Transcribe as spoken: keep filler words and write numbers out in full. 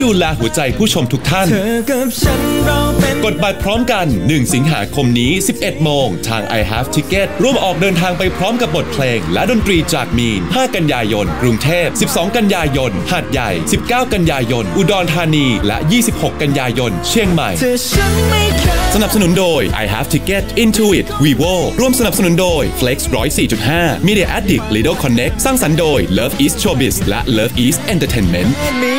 ดูแลหัวใจผู้ชมทุกท่านกดบัตรพร้อมกันหนึ่งสิงหาคมนี้ สิบเอ็ดโมงทาง I Have Ticket ร่วมออกเดินทางไปพร้อมกับบทเพลงและดนตรีจากมีน ห้ากันยายนกรุงเทพสิบสองกันยายนหาดใหญ่สิบเก้ากันยายนอุดรธานีและยี่สิบหกกันยายนเชียงใหม่สนับสนุนโดย I Have Ticket Intuit Vivo ร่วมสนับสนุนโดย Flex หนึ่งศูนย์สี่จุดห้า Media Addict Lido Connect สร้างสรรค์โดย Love East Showbiz และ Love East Entertainment